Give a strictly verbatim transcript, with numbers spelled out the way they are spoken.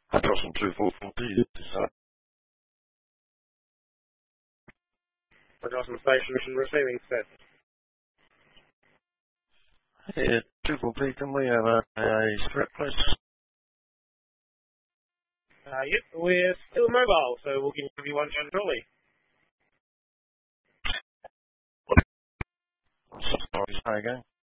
Adjustment two four four D is that? Adjustment station mission receiving set. Yeah, two four D, can we have a, a threat, please? Uh, yep, we're still mobile, so we'll give you one shortly. I'm sorry, say again.